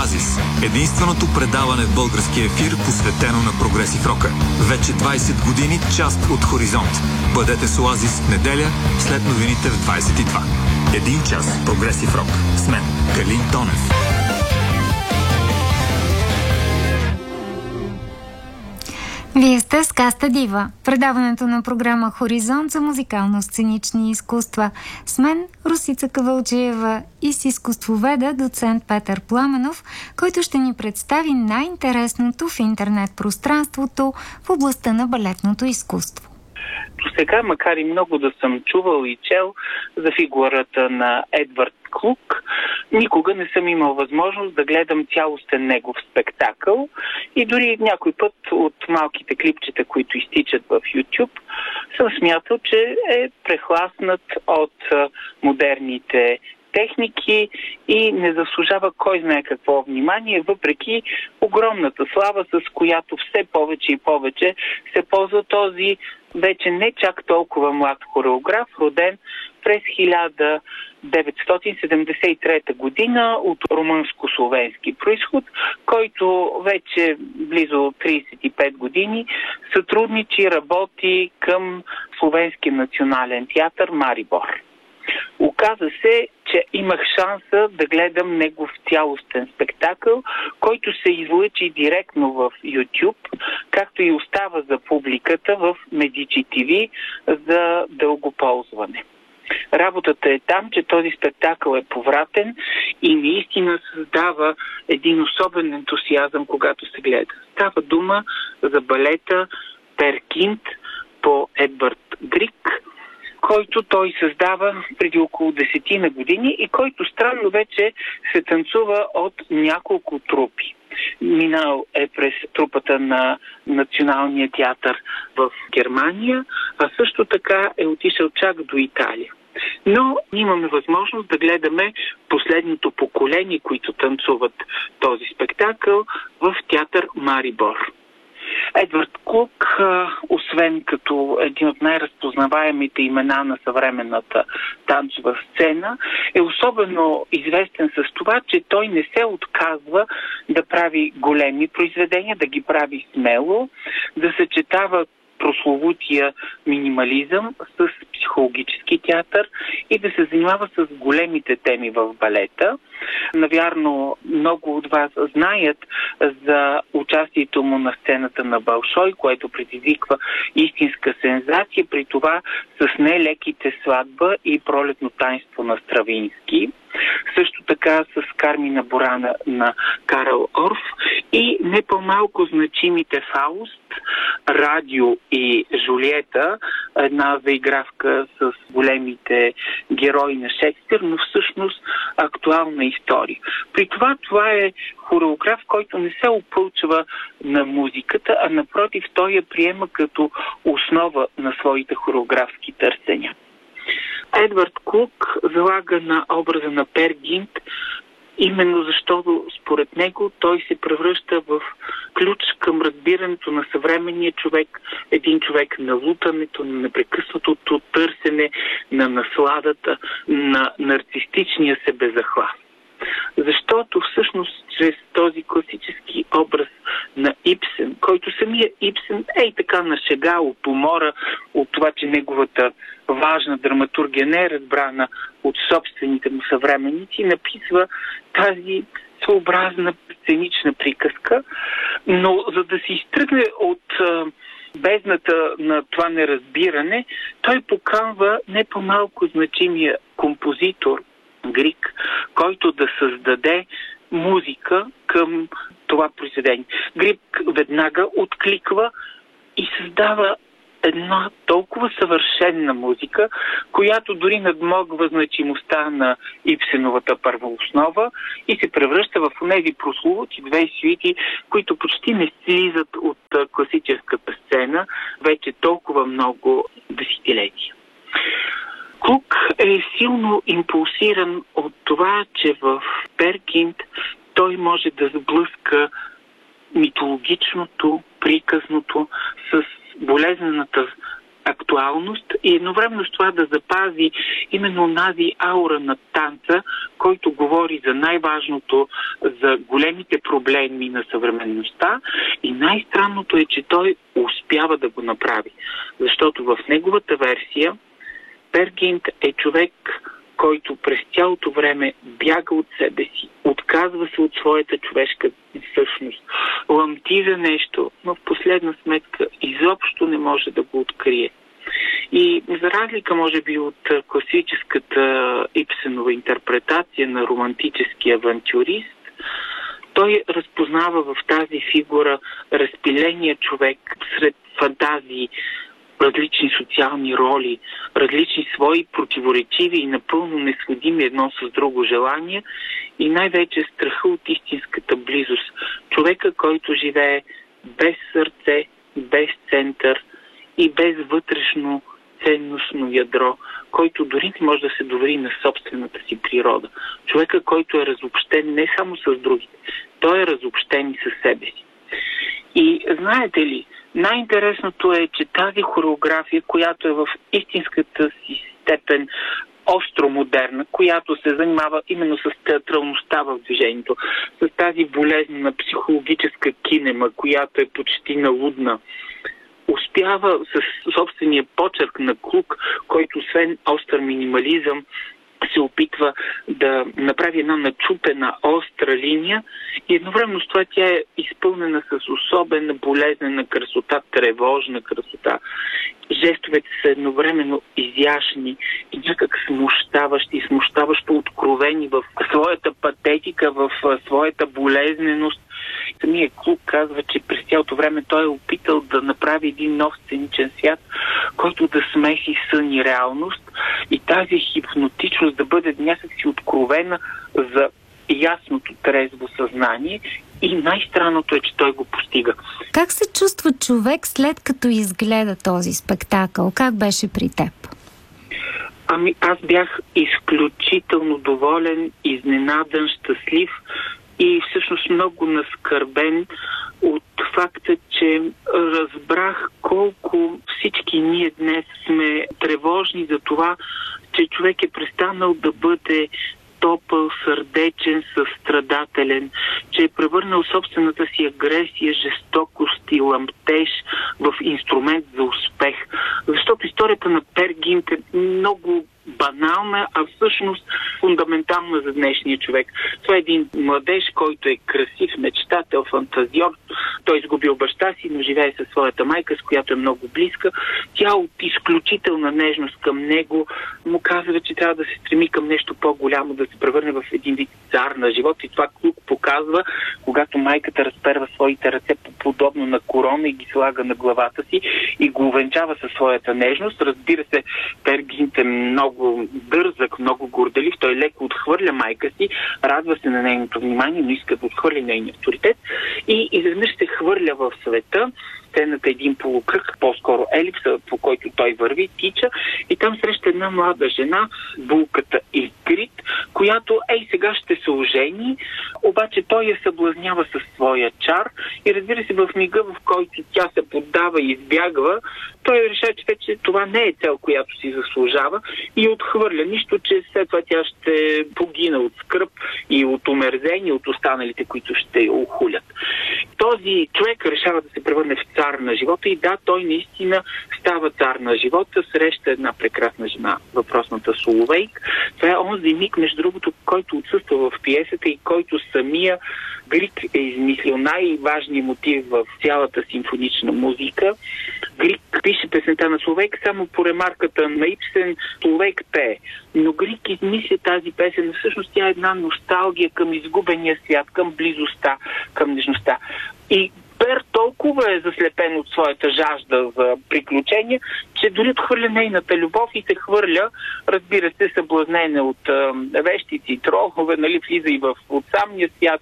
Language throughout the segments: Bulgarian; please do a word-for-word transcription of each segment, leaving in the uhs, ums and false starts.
Оазис. Единственото предаване в българския ефир, посветено на прогресив рока. Вече двайсет години част от Хоризонт. Бъдете с Оазис в неделя, след новините в двайсет и два. Един час прогресив рок. С мен, Калин Тонев. Вие сте с Каста Дива, предаването на програма Хоризонт за музикално-сценични изкуства. С мен Русица Кавалджиева и с изкуствоведа доцент Петър Пламенов, който ще ни представи най-интересното в интернет пространството в областта на балетното изкуство. До сега, макар и много да съм чувал и чел за фигурата на Едвард Клук, никога не съм имал възможност да гледам цялостен негов спектакъл и дори някой път от малките клипчета, които изтичат в YouTube, съм смятал, че е прехласнат от модерните техники и не заслужава кой знае какво внимание, въпреки огромната слава, с която все повече и повече се ползва този вече не чак толкова млад хореограф, роден през хиляда деветстотин седемдесет и трета година от румънско-словенски произход, който вече близо трийсет и пет години сътрудничи, работи към Словенския национален театър Марибор. Оказа се, че имах шанса да гледам негов цялостен спектакъл, който се излъчи директно в YouTube, както и остава за публиката в Медичи ТВ за дълго ползване. Работата е там, че този спектакъл е повратен и наистина създава един особен ентусиазъм, когато се гледа. Става дума за балета Пер Гинт по Едвард Грик, който той създава преди около десетина години и който странно вече се танцува от няколко трупи. Минал е през трупата на Националния театър в Германия, а също така е отишъл чак до Италия. Но имаме възможност да гледаме последното поколение, които танцуват този спектакъл в театър Марибор. Едвард Клук, освен като един от най-разпознаваемите имена на съвременната танцова сцена, е особено известен с това, че той не се отказва да прави големи произведения, да ги прави смело, да съчетава прословутия минимализъм с психологически театър и да се занимава с големите теми в балета. Навярно, много от вас знаят за участието му на сцената на Болшой, което предизвиква истинска сензация, при това с нелеките Сватба и Пролетно таинство на Стравински. Също така с Кармина Бурана на Карл Орф и не по-малко значимите Фауст, Радио и Жулиета, една заигравка с големите герои на Шекспир, но всъщност актуална история. При това това е хореограф, който не се опълчва на музиката, а напротив той я приема като основа на своите хореографски търсения. Едвард Клук залага на образа на Пер Гинт, именно защото според него той се превръща в ключ към разбирането на съвременния човек, един човек на лутането, на непрекъснатото търсене, на насладата, на нарцистичния себезахват. Защото всъщност чрез този класически образ на Ибсен, който самия Ибсен е и така на шега от умора, от това, че неговата важна драматургия не е разбрана от собствените му съвременници, написва тази своеобразна сценична приказка, но за да се изтръгне от а, бездната на това неразбиране, той поканва не по-малко значимия композитор Грик, който да създаде музика към това произведение. Грик веднага откликва и създава една толкова съвършенна музика, която дори надмогва значимостта на Ибсеновата първооснова и се превръща в онези прословути две сюити, които почти не слизат от класическата сцена вече толкова много десетилетия. Клук е силно импулсиран от това, че в Пер Гинт той може да сблъска митологичното, приказното с болезнената актуалност сексуалност и едновременно с това да запази именно онази аура на танца, който говори за най-важното, за големите проблеми на съвременността, и най-странното е, че той успява да го направи. Защото в неговата версия Пер Гинт е човек, който през цялото време бяга от себе си, отказва се от своята човешка същност, ламти за нещо, но в последна сметка изобщо не може да го открие. И за разлика, може би, от класическата Ипсенова интерпретация на романтически авантюрист, той разпознава в тази фигура разпиления човек сред фантазии, различни социални роли, различни свои противоречиви и напълно несходими едно с друго желания и най-вече страха от истинската близост. Човека, който живее без сърце, без център и без вътрешно ценностно ядро, който дори не може да се довери на собствената си природа. Човека, който е разобщен не само с другите, той е разобщен и със себе си. И знаете ли, най-интересното е, че тази хореография, която е в истинската си степен остро модерна, която се занимава именно с театралността в движението, с тази болезнена психологическа кинема, която е почти налудна, успява с собствения почерк на Клук, който освен остър минимализъм се опитва да направи една начупена остра линия и едновременно с това тя е изпълнена с особена болезнена красота, тревожна красота. Жестовете са едновременно изящни и някак смущаващи, смущаващо откровени в своята патетика, в своята болезненост. Самия Клук казва, че през цялото време той е опитал да направи един нов сценичен свят, който да смеси сън и реалност и тази хипнотичност да бъде някакси откровена за ясното трезво съзнание и най-странното е, че той го постига. Как се чувства човек след като изгледа този спектакъл? Как беше при теб? Ами аз бях изключително доволен, изненадан, щастлив и всъщност много наскърбен от факта, че разбрах колко всички ние днес сме тревожни за това, че човек е престанал да бъде топъл, сърдечен, състрадателен, че е превърнал собствената си агресия, жестокост и ламтеж в инструмент за успех. Защото историята на Пер Гинт е много банална, а всъщност фундаментална за днешния човек. Това е един младеж, който е красив, мечтател, фантазиор. Той изгубил баща си, но живее със своята майка, с която е много близка. Тя от изключителна нежност към него му казва, че трябва да се стреми към нещо по-голямо, да се превърне в един вид цар на живот. И това Клук показва, когато майката разперва своите ръце подобно на корона и ги слага на главата си и го увенчава със своята нежност. Разбира се, Пер Гинт е много дързък, много горделив. Той леко отхвърля майка си, радва се на нейното внимание, но иска да отхвърли нейния авторитет и изведнъж се хвърля в света. Сцената е един полукръг, по-скоро елипса, по който той върви, тича и там среща една млада жена, булката Игрит, която ей сега ще се ожени, обаче той я съблазнява със своя чар и разбира се в мига, в който тя се поддава и избягва, той решава, че вече това не е цел, която си заслужава и отхвърля. Нищо, че след това тя ще погина от скръб и от омерзение от останалите, които ще я ухулят. Този човек решава да се превърне в цар на живота и да, той наистина става цар на живота, среща една прекрасна жена, въпросната Соловейк. Това е онзи миг, между другото, който отсъства в пиесата и който самия Грик е измислил най-важния мотив в цялата симфонична музика. Грик пише песента на Соловейк само по ремарката на Ипсен Соловейк пее. Но Грик измисля тази песен, всъщност тя е една носталгия към изгубения свят, към близостта, към нежността. И Пер толкова е заслепен от своята жажда за приключения, че дори отхвърля нейната любов и се хвърля, разбира се, съблазнена от а, вещици, тролове, нали, влиза и в от самия свят,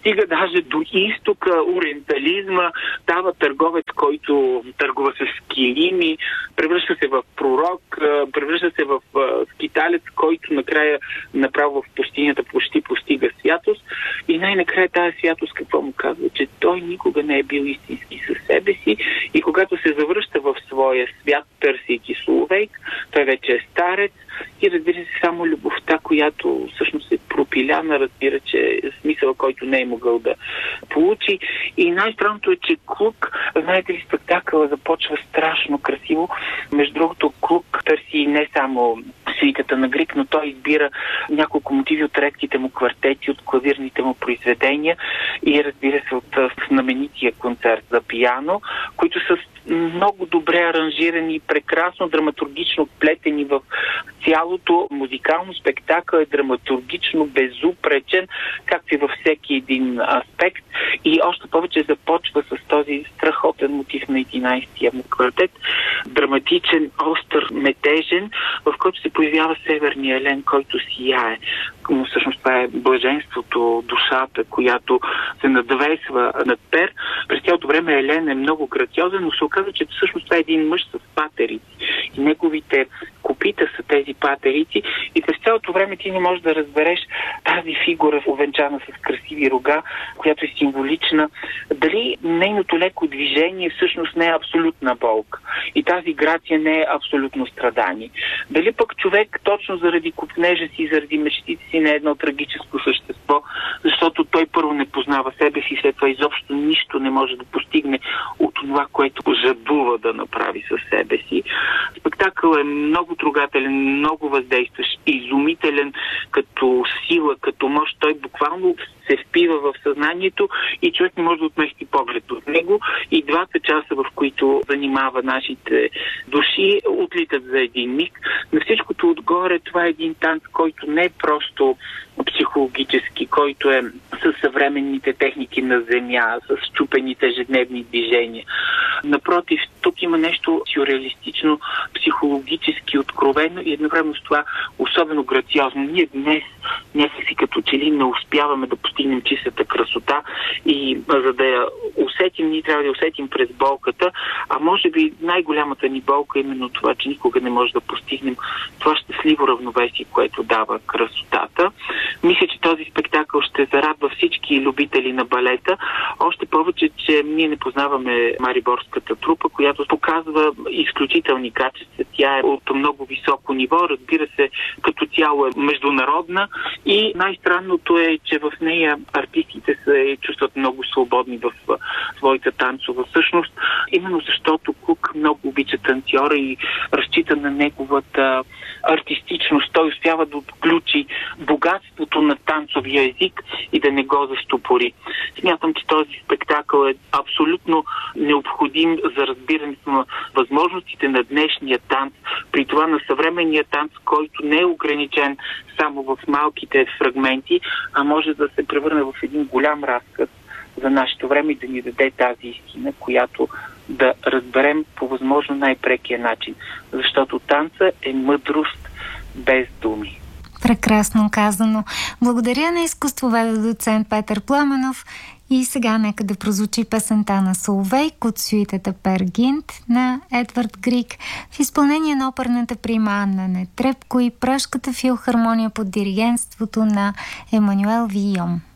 стига даже до изтока, ориентализма, става търговец, който търгува с килими, превръща се в пророк, превръща се в скиталец, който накрая направо в пустинята почти постига святост. И най-накрая тази святост какво му казва? Че той никога не е бил истински със себе си и когато се завръща в своя свят, търсейки Соловейк, той вече е старец и разбира се само любовта, която всъщност е пропиляна, разбира, че е смисъл, който не е могъл да получи. И най-странното е, че Клук, знаете ли, спектакъла започва страшно красиво. Между другото, Клук търси не само свитата на Грик, но той избира няколко мотиви от редките му квартети, от клавирните му произведения и разбира се от знаменития концерт за пиано, които са много добре аранжирани, прекрасно драматургично вплетени в цялото. Музикално спектакъл е драматургично безупречен, както и във всеки един аспект. И още повече започва с този страхотен мотив на единайсетия му квартет. Драматичен, остър, метежен, в който се появява северния елен, който сияе. Но всъщност това е блаженството, душата, която се надвесва над Пер. През цялото време Елен е много грациозен, но се оказва, че всъщност това е един мъж с патерици. И неговите копита са тези патерици. И през цялото време ти не можеш да разбереш тази фигура, увенчана с красиви рога, която е символична. Дали нейното леко движение всъщност не е абсолютна болка. И тази грация не е абсолютно страдание. Дали пък човек точно заради купнежа си, заради мечтите си не е едно трагическо същество, защото той първо не познава себе си, след това изобщо нищо не може да постигне от това, което жадува да направи със себе си. Спектакъл е много трогателен, много въздействащ, изумителен като сила, като мощ. Той буквално се впива в съзнанието и човек не може да отмести поглед от него. И двата часа, в които занимава нашите души, отлитат за един миг. На всичкото отгоре това е един танц, който не е просто психологически, който е със съвременните техники на земя, с чупените ежедневни движения. Напротив, тук има нещо сюрреалистично, психологически откровено и едновременно с това особено грациозно. Ние днес някакси като че ли не успяваме да постигнем чистата красота и за да я усетим, ние трябва да я усетим през болката, а може би най-голямата ни болка е именно това, че никога не може да постигнем това щастливо равновесие, което дава красотата. Мисля, че този спектакъл ще зарадва всички любители на балета. Още повече, че ние не познаваме мариборската трупа, която показва изключителни качества. Тя е от много високо ниво, разбира се, като цяло е международна и най-странното е, че в нея артистите се чувстват много свободни в своята танцова същност, именно защото Клук много обича танцора и разчита на неговата артистичност. Той успява да отключи богатството на танцовия език и да не го застопори. Смятам, че този спектакъл е абсолютно необходим за разбирането на възможностите на днешния танц, при това на съвременния танц, който не е ограничен само в малките фрагменти, а може да се превърне в един голям разказ за нашето време и да ни даде тази истина, която да разберем по възможно най-прекия начин. Защото танца е мъдрост без думи. Прекрасно казано. Благодаря на изкуствоведа доцент Петър Пламенов. И сега нека да прозвучи песента на Соловейк от сюитата Пер Гинт на Едвард Грик в изпълнение на оперната прима Анна Нетребко и Пражската филхармония под диригентството на Емануел Вийон.